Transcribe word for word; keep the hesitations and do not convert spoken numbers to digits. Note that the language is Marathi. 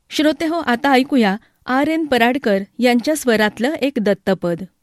श्रोते हो, आता ऐकूया आर एन पराडकर यांच्या स्वरातलं एक दत्तपद.